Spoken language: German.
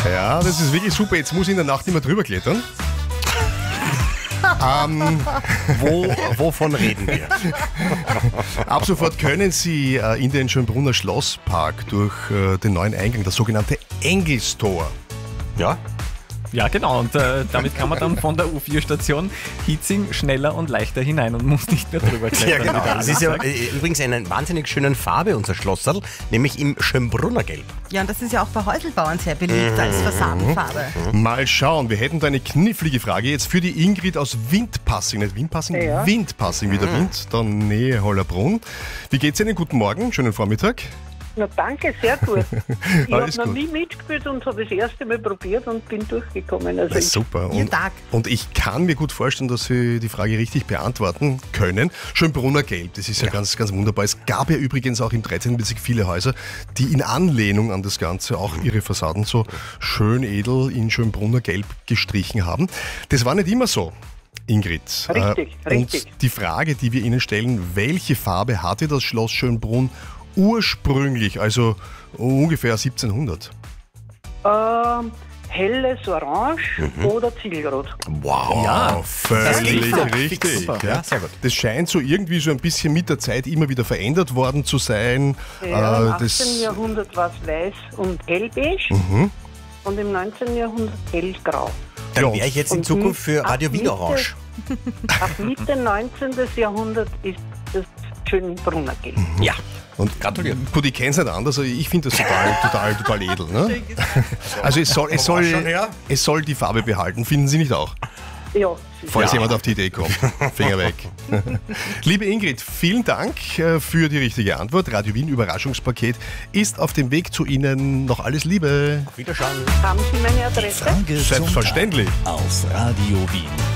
Ja, das ist wirklich super. Jetzt muss ich in der Nacht nicht mehr drüber klettern. Wovon reden wir? Ab sofort können Sie in den Schönbrunner Schlosspark durch den neuen Eingang, das sogenannte Engelstor. Ja? Ja, genau. Und damit kann man dann von der U4-Station Hietzing schneller und leichter hinein und muss nicht mehr drüber klettern. Ja, genau. wie der Das ist ja Alex sagt. übrigens eine wahnsinnig schöne Farbe, unser Schlosserl, nämlich im Schönbrunner Gelb. Ja, und das ist ja auch bei Häuselbauern sehr beliebt als Fassadenfarbe. Mal schauen, wir hätten da eine knifflige Frage jetzt für die Ingrid aus Windpassing. Nicht Windpassing, Ja. Windpassing, wie der Wind, der Nähe Hollerbrunn. Wie geht's Ihnen? Guten Morgen, schönen Vormittag. Na danke, sehr gut. Ich habe Alles noch gut. nie mitgespielt und habe das erste Mal probiert und bin durchgekommen. Also Na, ich, super. Ihr Tag. Und ich kann mir gut vorstellen, dass Sie die Frage richtig beantworten können. Schönbrunner Gelb, das ist ja ganz, ganz wunderbar. Es gab ja übrigens auch im 13. Bezirk viele Häuser, die in Anlehnung an das Ganze auch ihre Fassaden so schön edel in Schönbrunner Gelb gestrichen haben. Das war nicht immer so. Ingrid. Richtig, richtig. Und die Frage, die wir Ihnen stellen, welche Farbe hatte das Schloss Schönbrunn ursprünglich, also ungefähr 1700? helles Orange oder Zielrot. Wow. Ja, Völlig klingt richtig. super. Ja. Ja, sehr gut. Das scheint so irgendwie so ein bisschen mit der Zeit immer wieder verändert worden zu sein. Ja, Im 18. Das, Jahrhundert war es weiß und hellbeige und im 19. Jahrhundert hellgrau. Dann Ja. wäre ich jetzt in Und Zukunft für ab Radio Wien Mitte- Orange. Ab Mitte 19. Jahrhundert ist das Schönbrunner Gelb. Ja. und Gratuliere. gut, ich kenne es nicht anders, aber ich finde das total edel. Ne? Also es soll die Farbe behalten, finden Sie nicht auch? Ja, Falls jemand auf die Idee kommt. Finger weg. Liebe Ingrid, vielen Dank für die richtige Antwort. Radio Wien Überraschungspaket ist auf dem Weg zu Ihnen. Noch alles Liebe. Wiederschauen. haben Sie meine Adresse? Frage zum Selbstverständlich. Tag auf Radio Wien.